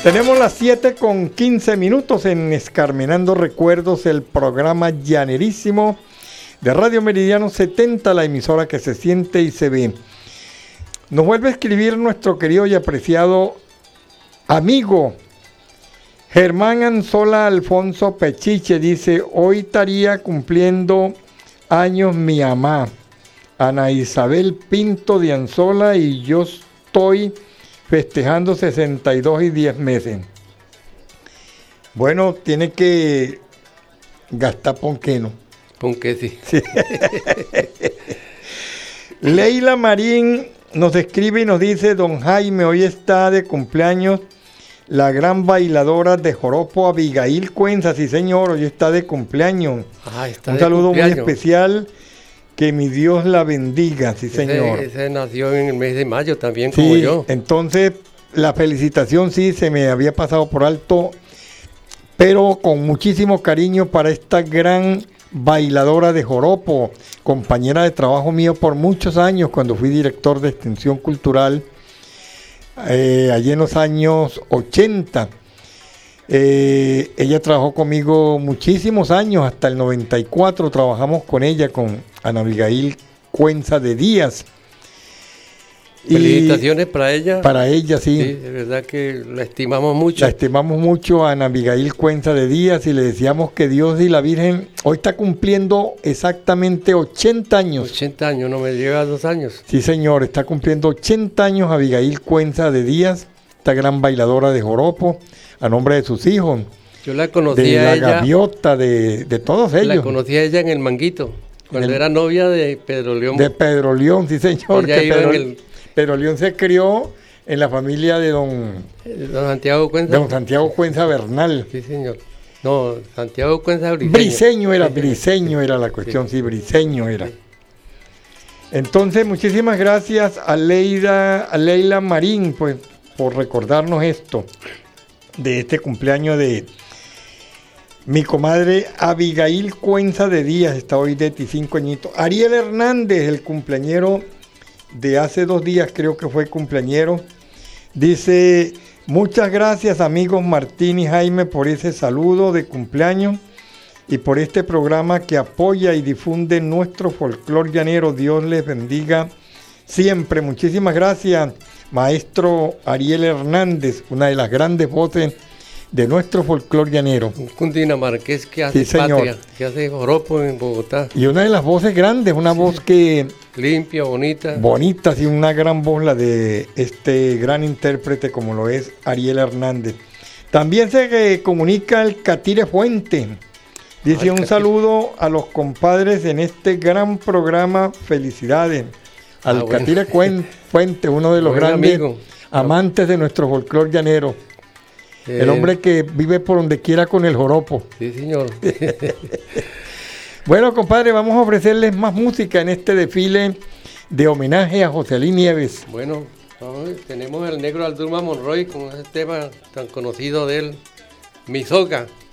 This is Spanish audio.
Tenemos las 7:15 en Escarmenando Recuerdos, el programa llanerísimo de Radio Meridiano 70, la emisora que se siente y se ve. Nos vuelve a escribir nuestro querido y apreciado amigo Germán Anzola Alfonso Pechiche. Dice: hoy estaría cumpliendo años mi mamá, Ana Isabel Pinto de Anzola, y yo estoy festejando 62 y 10 meses. Bueno, tiene que gastar ponqueno. Ponque, sí. Sí. Leila Marín nos escribe y nos dice: don Jaime, hoy está de cumpleaños la gran bailadora de joropo Abigail Cuenza. Sí, señor, hoy está de cumpleaños. Un saludo muy especial. Que mi Dios la bendiga, sí, señor. Ese nació en el mes de mayo también, sí, como yo. Entonces, la felicitación sí se me había pasado por alto, pero con muchísimo cariño para esta gran bailadora de joropo, compañera de trabajo mío por muchos años cuando fui director de Extensión Cultural, allí en los años 80. Ella trabajó conmigo muchísimos años, hasta el 94 trabajamos con ella, con Ana Abigail Cuenza de Díaz. Felicitaciones para ella. Para ella, sí. Sí, de verdad que la estimamos mucho. La estimamos mucho a Ana Abigail Cuenza de Díaz y le deseamos que Dios y la Virgen hoy está cumpliendo exactamente 80 años. 80 años, no me llega a 2 años. Sí, señor, está cumpliendo 80 años Abigail Cuenza de Díaz, esta gran bailadora de joropo, a nombre de sus hijos. Yo la conocí de a la ella. Gaviota, de todos ellos. La conocí a ella en el Manguito, cuando era novia de Pedro León. De Pedro León, sí, señor. Ella iba Pedro León se crió en la familia de don Santiago Cuenza. De don Santiago Cuenza Bernal. Sí, señor. No, Santiago Cuenza Briceño. Briceño era la cuestión, sí, Briceño era. Entonces, muchísimas gracias a Leila Marín, pues, por recordarnos esto, de este cumpleaños de mi comadre Abigail Cuenza de Díaz, está hoy de 25 añitos. Ariel Hernández, el cumpleañero de hace 2 días, creo que fue cumpleañero, dice: muchas gracias amigos Martín y Jaime por ese saludo de cumpleaños y por este programa que apoya y difunde nuestro folclor llanero. Dios les bendiga siempre. Muchísimas gracias, maestro Ariel Hernández, una de las grandes voces de nuestro folclor llanero. Un cundinamarqués que hace patria, que hace joropo en Bogotá. Y una de las voces grandes, una voz que... limpia, bonita. Bonita, sí, una gran voz la de este gran intérprete como lo es Ariel Hernández. También se comunica el Catire Fuente. Dice: un saludo a los compadres en este gran programa. Felicidades al Catire Fuente, uno de los grandes amantes de nuestro folclor llanero. El hombre que vive por donde quiera con el joropo. Sí, señor. Bueno, compadre, vamos a ofrecerles más música en este desfile de homenaje a Joselín Nieves. Bueno, tenemos al negro Alduma Monroy con ese tema tan conocido de él, Mi Soga.